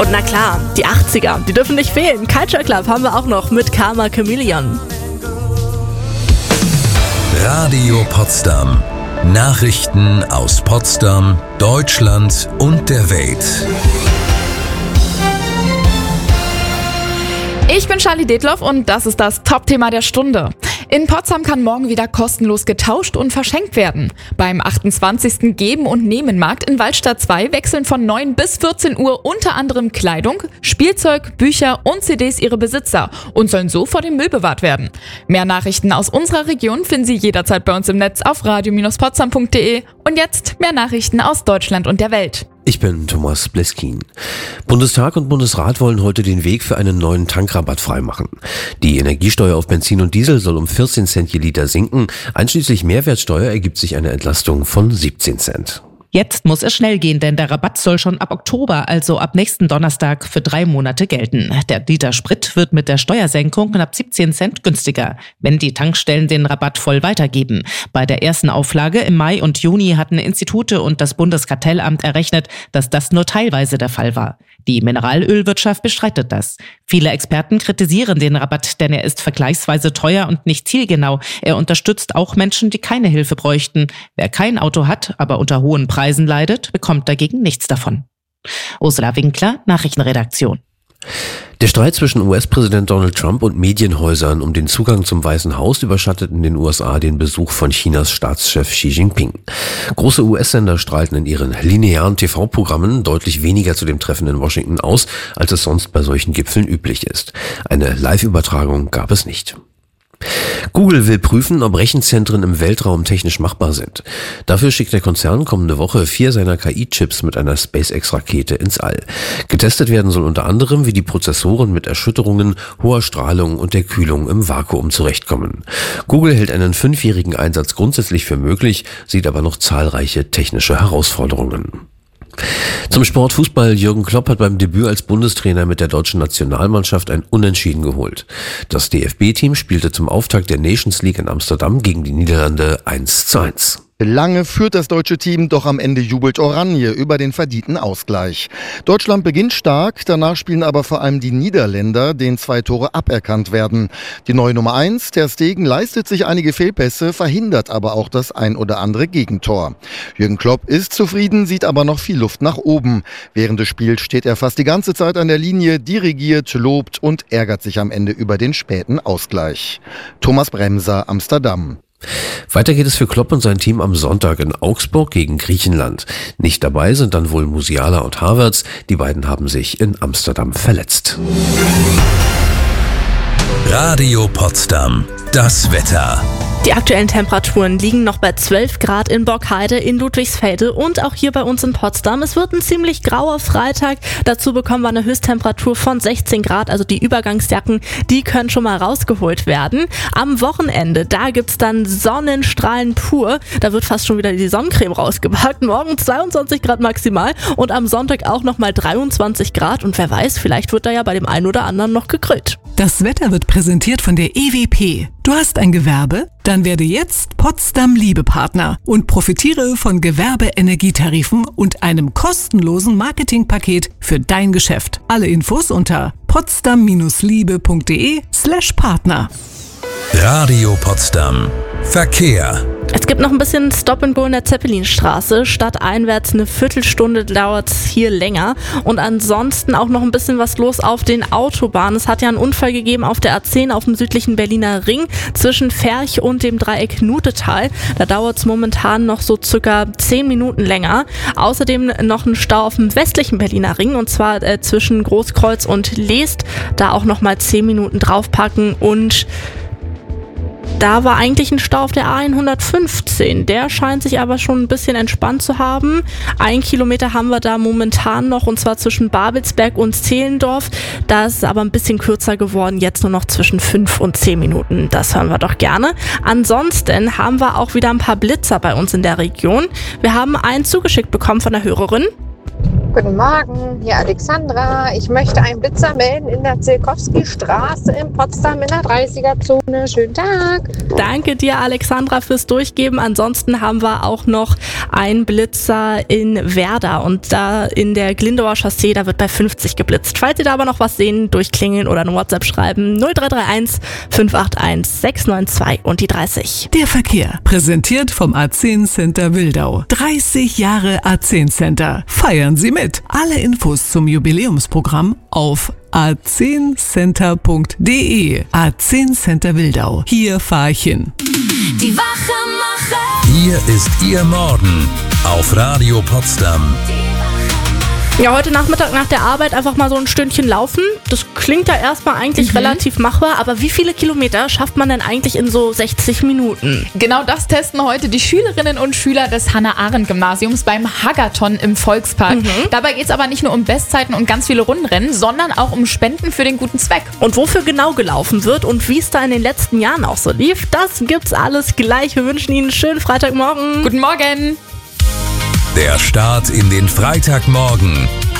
Und na klar, die 80er, die dürfen nicht fehlen. Culture Club haben wir auch noch mit Karma Chameleon. Radio Potsdam. Nachrichten aus Potsdam, Deutschland und der Welt. Ich bin Charlie Detloff und das ist das Top-Thema der Stunde. In Potsdam kann morgen wieder kostenlos getauscht und verschenkt werden. Beim 28. Geben- und Nehmen-Markt in Waldstadt 2 wechseln von 9 bis 14 Uhr unter anderem Kleidung, Spielzeug, Bücher und CDs ihre Besitzer und sollen so vor dem Müll bewahrt werden. Mehr Nachrichten aus unserer Region finden Sie jederzeit bei uns im Netz auf radio-potsdam.de. Und jetzt mehr Nachrichten aus Deutschland und der Welt. Ich bin Thomas Bleskin. Bundestag und Bundesrat wollen heute den Weg für einen neuen Tankrabatt freimachen. Die Energiesteuer auf Benzin und Diesel soll um 14 Cent je Liter sinken. Einschließlich Mehrwertsteuer ergibt sich eine Entlastung von 17 Cent. Jetzt muss es schnell gehen, denn der Rabatt soll schon ab Oktober, also ab nächsten Donnerstag, für 3 Monate gelten. Der Liter Sprit wird mit der Steuersenkung knapp 17 Cent günstiger, wenn die Tankstellen den Rabatt voll weitergeben. Bei der ersten Auflage im Mai und Juni hatten Institute und das Bundeskartellamt errechnet, dass das nur teilweise der Fall war. Die Mineralölwirtschaft bestreitet das. Viele Experten kritisieren den Rabatt, denn er ist vergleichsweise teuer und nicht zielgenau. Er unterstützt auch Menschen, die keine Hilfe bräuchten. Wer kein Auto hat, aber unter hohen Preisen leidet, bekommt dagegen nichts davon. Ursula Winkler, Nachrichtenredaktion. Der Streit zwischen US-Präsident Donald Trump und Medienhäusern um den Zugang zum Weißen Haus überschattet in den USA den Besuch von Chinas Staatschef Xi Jinping. Große US-Sender strahlten in ihren linearen TV-Programmen deutlich weniger zu dem Treffen in Washington aus, als es sonst bei solchen Gipfeln üblich ist. Eine Live-Übertragung gab es nicht. Google will prüfen, ob Rechenzentren im Weltraum technisch machbar sind. Dafür schickt der Konzern kommende Woche 4 seiner KI-Chips mit einer SpaceX-Rakete ins All. Getestet werden soll unter anderem, wie die Prozessoren mit Erschütterungen, hoher Strahlung und der Kühlung im Vakuum zurechtkommen. Google hält einen 5-jährigen Einsatz grundsätzlich für möglich, sieht aber noch zahlreiche technische Herausforderungen. Zum Sport Fußball. Jürgen Klopp hat beim Debüt als Bundestrainer mit der deutschen Nationalmannschaft ein Unentschieden geholt. Das DFB-Team spielte zum Auftakt der Nations League in Amsterdam gegen die Niederlande 1:1. Lange führt das deutsche Team, doch am Ende jubelt Oranje über den verdienten Ausgleich. Deutschland beginnt stark, danach spielen aber vor allem die Niederländer, denen 2 Tore aberkannt werden. Die neue Nummer 1, Ter Stegen, leistet sich einige Fehlpässe, verhindert aber auch das ein oder andere Gegentor. Jürgen Klopp ist zufrieden, sieht aber noch viel Luft nach oben. Während des Spiels steht er fast die ganze Zeit an der Linie, dirigiert, lobt und ärgert sich am Ende über den späten Ausgleich. Thomas Bremser, Amsterdam. Weiter geht es für Klopp und sein Team am Sonntag in Augsburg gegen Griechenland. Nicht dabei sind dann wohl Musiala und Havertz. Die beiden haben sich in Amsterdam verletzt. Radio Potsdam. Das Wetter. Die aktuellen Temperaturen liegen noch bei 12 Grad in Borkheide, in Ludwigsfelde und auch hier bei uns in Potsdam. Es wird ein ziemlich grauer Freitag. Dazu bekommen wir eine Höchsttemperatur von 16 Grad. Also die Übergangsjacken, die können schon mal rausgeholt werden. Am Wochenende, da gibt's dann Sonnenstrahlen pur. Da wird fast schon wieder die Sonnencreme rausgepackt. Morgen 22 Grad maximal und am Sonntag auch nochmal 23 Grad. Und wer weiß, vielleicht wird da ja bei dem einen oder anderen noch gegrillt. Das Wetter wird präsentiert von der EWP. Du hast ein Gewerbe? Dann werde jetzt Potsdam Liebepartner und profitiere von Gewerbe-Energietarifen und einem kostenlosen Marketingpaket für dein Geschäft. Alle Infos unter potsdam-liebe.de/Partner. Radio Potsdam. Verkehr. Es gibt noch ein bisschen Stop and Go in der Zeppelinstraße. Stadteinwärts eine Viertelstunde dauert es hier länger. Und ansonsten auch noch ein bisschen was los auf den Autobahnen. Es hat ja einen Unfall gegeben auf der A10 auf dem südlichen Berliner Ring zwischen Ferch und dem Dreieck Nutetal. Da dauert es momentan noch so circa 10 Minuten länger. Außerdem noch ein Stau auf dem westlichen Berliner Ring und zwar zwischen Großkreuz und Leest. Da auch nochmal 10 Minuten draufpacken und da war eigentlich ein Stau auf der A115. Der scheint sich aber schon ein bisschen entspannt zu haben. 1 Kilometer haben wir da momentan noch und zwar zwischen Babelsberg und Zehlendorf. Da ist es aber ein bisschen kürzer geworden. Jetzt nur noch zwischen 5 und 10 Minuten. Das hören wir doch gerne. Ansonsten haben wir auch wieder ein paar Blitzer bei uns in der Region. Wir haben einen zugeschickt bekommen von der Hörerin. Guten Morgen, hier Alexandra. Ich möchte einen Blitzer melden in der Zielkowski-Straße in Potsdam in der 30er-Zone. Schönen Tag. Danke dir, Alexandra, fürs Durchgeben. Ansonsten haben wir auch noch einen Blitzer in Werder und da in der Glindauer Chaussee, da wird bei 50 geblitzt. Falls ihr da aber noch was sehen, durchklingeln oder eine WhatsApp schreiben, 0331 581 692 und die 30. Der Verkehr, präsentiert vom A10 Center Wildau. 30 Jahre A10 Center. Feiern Sie mit. Alle Infos zum Jubiläumsprogramm auf a10center.de. A10 Center Wildau. Hier fahr ich hin. Die Wachemacher. Hier ist Ihr Morgen auf Radio Potsdam. Ja, heute Nachmittag nach der Arbeit einfach mal so ein Stündchen laufen. Das klingt ja erstmal eigentlich relativ machbar, aber wie viele Kilometer schafft man denn eigentlich in so 60 Minuten? Genau das testen heute die Schülerinnen und Schüler des Hannah-Arendt-Gymnasiums beim Hackathon im Volkspark. Dabei geht es aber nicht nur um Bestzeiten und ganz viele Rundenrennen, sondern auch um Spenden für den guten Zweck. Und wofür genau gelaufen wird und wie es da in den letzten Jahren auch so lief, das gibt's alles gleich. Wir wünschen Ihnen einen schönen Freitagmorgen. Guten Morgen. Der Start in den Freitagmorgen.